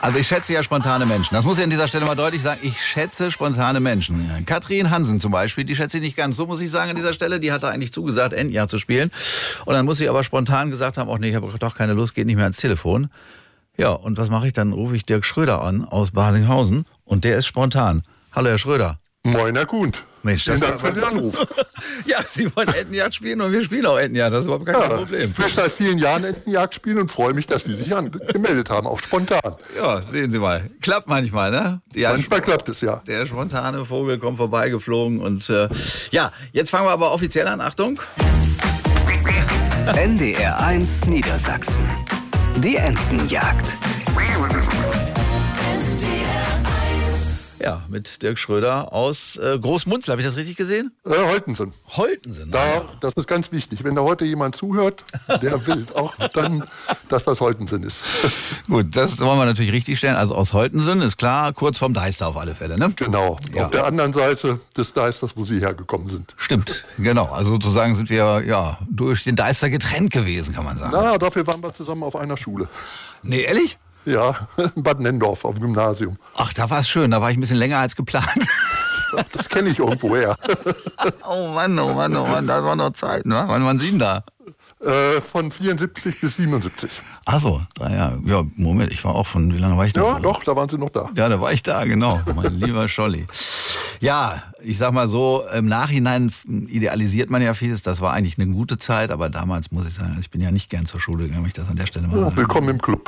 Also ich schätze ja spontane Menschen. Das muss ich an dieser Stelle mal deutlich sagen. Ich schätze spontane Menschen. Katrin Hansen zum Beispiel, die schätze ich nicht ganz. So muss ich sagen an dieser Stelle. Die hatte eigentlich zugesagt, Entenjagd zu spielen. Und dann muss sie aber spontan gesagt haben, ach nee, ich habe doch keine Lust, geht nicht mehr ans Telefon. Ja, und was mache ich? Dann rufe ich Dirk Schröder an aus Basinghausen und der ist spontan. Hallo, Herr Schröder. Moin, Herr Kuhnt. Mensch, vielen Dank für den Anruf. Ja, Sie wollen Entenjagd spielen und wir spielen auch Entenjagd. Das ist überhaupt gar kein Problem. Ich will seit vielen Jahren Entenjagd spielen und freue mich, dass Sie sich gemeldet haben, auch spontan. Ja, sehen Sie mal. Klappt manchmal, ne? Ja, manchmal klappt es, ja. Der spontane Vogel kommt vorbeigeflogen und ja, jetzt fangen wir aber offiziell an. Achtung. NDR 1 Niedersachsen. Die Entenjagd. Ja, mit Dirk Schröder aus Großmunzel. Habe ich das richtig gesehen? Holtensen. Holtensen. Das ist ganz wichtig. Wenn da heute jemand zuhört, der will auch dann, dass das Holtensen ist. Gut, das wollen wir natürlich richtig stellen. Also aus Holtensen ist klar, kurz vorm Deister auf alle Fälle, ne? Genau. Ja. Auf der anderen Seite des Deisters, wo Sie hergekommen sind. Stimmt, genau. Also sozusagen sind wir ja durch den Deister getrennt gewesen, kann man sagen. Na, dafür waren wir zusammen auf einer Schule. Nee, ehrlich? Ja, in Bad Nendorf auf dem Gymnasium. Ach, da war es schön. Da war ich ein bisschen länger als geplant. Das kenne ich irgendwoher. Oh Mann, das war noch Zeit, ne? Wann waren Sie denn da? Von 74 bis 77. Ach so, 3 Jahre. Ja, Moment, ich war auch wie lange war ich da? Ja, doch, da waren Sie noch da. Ja, da war ich da, genau. Mein lieber Scholli. Ja, ich sag mal so, im Nachhinein idealisiert man ja vieles. Das war eigentlich eine gute Zeit, aber damals muss ich sagen, ich bin ja nicht gern zur Schule gegangen, wenn ich das an der Stelle mal Ja, willkommen im Club.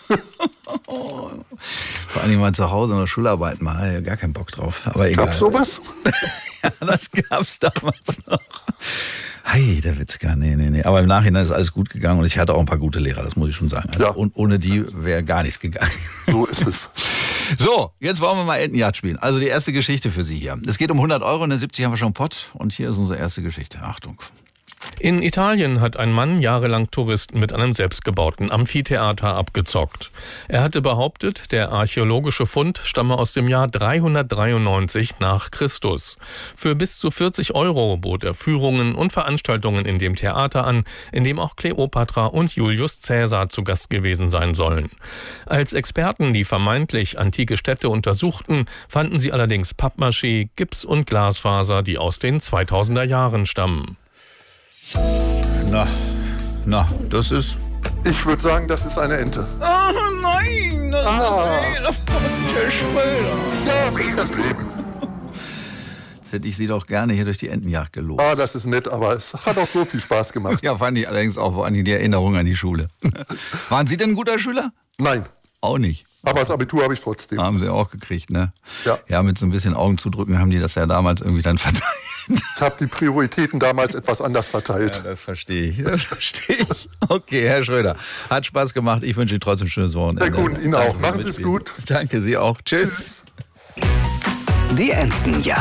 Vor allem mal zu Hause noch Schularbeiten machen, hatte ja gar keinen Bock drauf. Aber egal. Gab's sowas? Ja, das gab's damals noch. Hey, der Witzka, nee. Aber im Nachhinein ist alles gut gegangen und ich hatte auch ein paar gute Lehrer, das muss ich schon sagen. Also, ja. Und ohne die wäre gar nichts gegangen. So ist es. So, jetzt wollen wir mal Entenjagd spielen. Also die erste Geschichte für Sie hier. Es geht um 100 Euro, in der 70 haben wir schon einen Pott und hier ist unsere erste Geschichte. Achtung. In Italien hat ein Mann jahrelang Touristen mit einem selbstgebauten Amphitheater abgezockt. Er hatte behauptet, der archäologische Fund stamme aus dem Jahr 393 nach Christus. Für bis zu 40 Euro bot er Führungen und Veranstaltungen in dem Theater an, in dem auch Kleopatra und Julius Caesar zu Gast gewesen sein sollen. Als Experten die vermeintlich antike Städte untersuchten, fanden sie allerdings Pappmaché, Gips und Glasfaser, die aus den 2000er Jahren stammen. Na, das ist... Ich würde sagen, das ist eine Ente. Oh nein! Das ist der Schröder. Ja, das ist das Leben. Jetzt hätte ich Sie doch gerne hier durch die Entenjagd gelobt. Das ist nett, aber es hat auch so viel Spaß gemacht. Ja, fand ich allerdings auch, vor allem die Erinnerung an die Schule. Waren Sie denn ein guter Schüler? Nein. Auch nicht. Aber das Abitur habe ich trotzdem. Haben Sie auch gekriegt, ne? Ja. Ja, mit so ein bisschen Augen zudrücken haben die das ja damals irgendwie dann verteilt. Ich habe die Prioritäten damals etwas anders verteilt. Ja, das verstehe ich. Okay, Herr Schröder, hat Spaß gemacht. Ich wünsche Ihnen trotzdem ein schönes Wochenende. Sehr gut, Ihnen auch. Machen Sie es gut. Danke, Sie auch. Tschüss. Die Entenjagd.